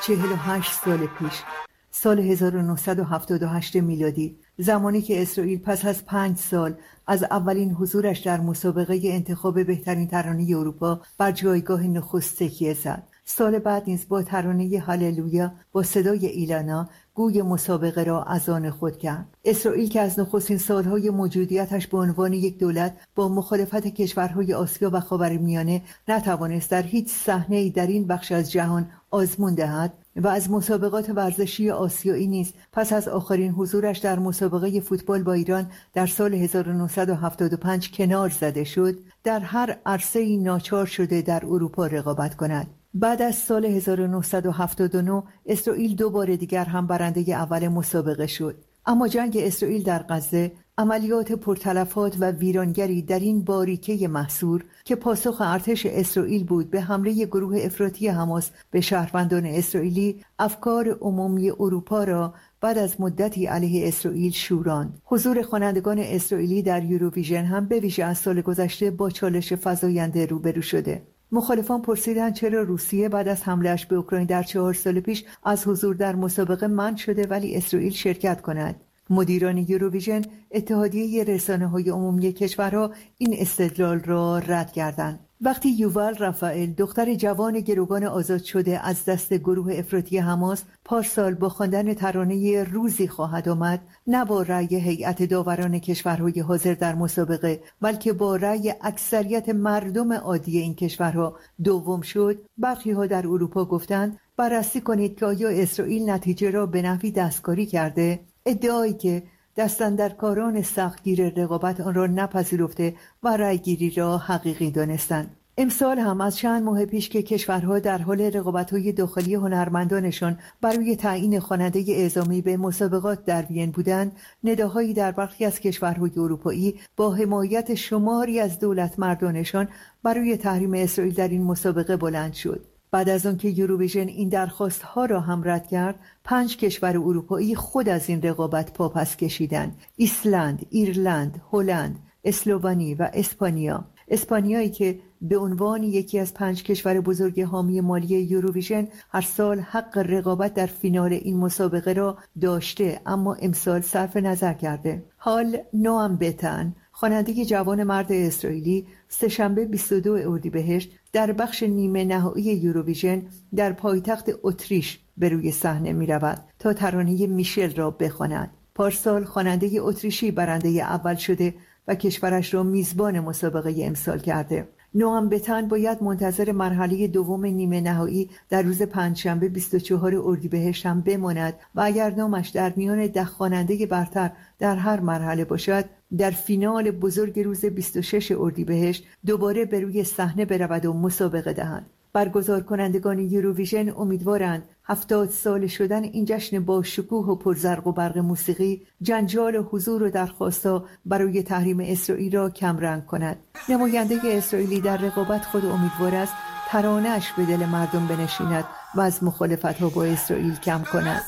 48 سال پیش، سال 1978 میلادی، زمانی که اسرائیل پس از 5 سال از اولین حضورش در مسابقه انتخاب بهترین ترانه اروپا بر جایگاه نخست تکیه زد. سال بعد نیز با ترانه هاللویا با صدای ایلانا گوی مسابقه را از آن خود کرد. اسرائیل که از نخستین سالهای موجودیتش به عنوان یک دولت با مخالفت کشورهای آسیا و خاورمیانه نتوانست در هیچ صحنه‌ای در این بخش از جهان آزمون دهد و از مسابقات ورزشی آسیایی نیز پس از آخرین حضورش در مسابقه فوتبال با ایران در سال 1975 کنار زده شد، در هر عرصه‌ای ناچار شده در اروپا رقابت کند. بعد از سال 1979 اسرائیل دوباره دیگر هم برنده اول مسابقه شد. اما جنگ اسرائیل در غزه، عملیات پرتلفات و ویرانگری در این باریکه محصور که پاسخ ارتش اسرائیل بود به حمله گروه افراطی حماس به شهروندان اسرائیلی، افکار عمومی اروپا را بعد از مدتی علیه اسرائیل شوراند. حضور خوانندگان اسرائیلی در یوروویژن هم به ویژه از سال گذشته با چالش فزاینده روبرو شده. مخالفان پرسیدند چرا روسیه بعد از حمله‌اش به اوکراین در 4 سال پیش از حضور در مسابقه منع شده ولی اسرائیل شرکت کند. مدیران یوروویژن، اتحادیه رسانه‌های عمومی کشورها، این استدلال را رد کردند. وقتی یوول رافائل، دختر جوان گروگان آزاد شده از دست گروه افراطی حماس، پارسال با خواندن ترانه روزی خواهد آمد، نه با رأی هیئت داوران کشورهای حاضر در مسابقه بلکه با رأی اکثریت مردم عادی این کشورها دوم شد، برخی‌ها در اروپا گفتند بررسی کنید که آیا اسرائیل نتیجه را به نحوی دستکاری کرده. ادعایی که دستاندرکاران سختگیر رقابت آن را نپذیرفته و رأیگیری را حقیقی دانستند. امسال هم از چند ماه پیش که کشورها در حال رقابت‌های داخلی هنرمندانشان برای تعیین خواننده اعزامی به مسابقات در وین بودند، نداهایی در برخی از کشورهای اروپایی با حمایت شماری از دولتمردانشان برای تحریم اسرائیل در این مسابقه بلند شد. بعد از آنکه یوروویژن این درخواست‌ها را هم رد کرد، 5 کشور اروپایی خود از این رقابت پاپس کشیدند: ایسلند، ایرلند، هلند، اسلوونی و اسپانیا. اسپانیایی که به عنوان یکی از 5 کشور بزرگ حامی مالی یوروویژن هر سال حق رقابت در فینال این مسابقه را داشته اما امسال صرف نظر کرده. حال نوام بتن، خواننده جوان مرد اسرائیلی، سه‌شنبه 22 اردیبهشت در بخش نیمه نهایی یوروویژن در پایتخت اتریش به روی صحنه می رود تا ترانه میشل را بخواند. پارسال خواننده اتریشی برنده اول شده و کشورش را میزبان مسابقه امسال کرده. نوام بتن باید منتظر مرحله دوم نیمه نهایی در روز پنجشنبه 24 اردیبهشت هم بماند و اگر نامش در میان 10 خواننده برتر در هر مرحله باشد، در فینال بزرگ روز 26 اردیبهشت دوباره به روی صحنه برود و مسابقه دهد. برگزار کنندگان یوروویژن امیدوارند 70 سال شدن این جشن با شکوه و پرزرق و برق موسیقی جنجال و حضور و درخواست‌ها برای تحریم اسرائیل را کمرنگ کند. نماینده اسرائیلی در رقابت خود امیدوار است ترانه‌اش به دل مردم بنشیند و از مخالفت‌ها با اسرائیل کم کند.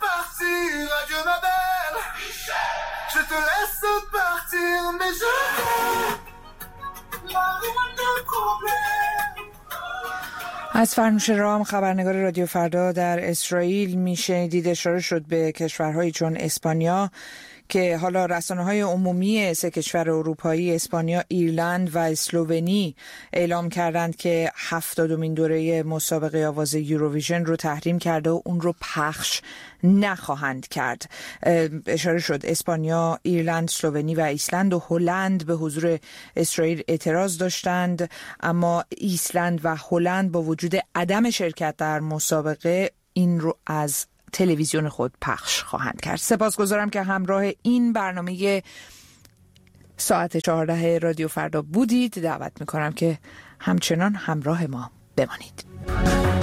از فرنوش رام، خبرنگار رادیو فردا در اسرائیل، میشنیدید. اشاره شد به کشورهایی چون اسپانیا که حالا رسانه‌های عمومی 3 کشور اروپایی اسپانیا، ایرلند و اسلوونی اعلام کردند که 70مین دوره مسابقه آواز یوروویژن رو تحریم کرده و اون رو پخش نخواهند کرد. اشاره شد اسپانیا، ایرلند، اسلوونی و ایسلند و هلند به حضور اسرائیل اعتراض داشتند، اما ایسلند و هلند با وجود عدم شرکت در مسابقه این رو از تلویزیون خود پخش خواهند کرد. سپاسگزارم که همراه این برنامه ساعت 14 رادیو فردا بودید. دعوت میکنم که همچنان همراه ما بمانید.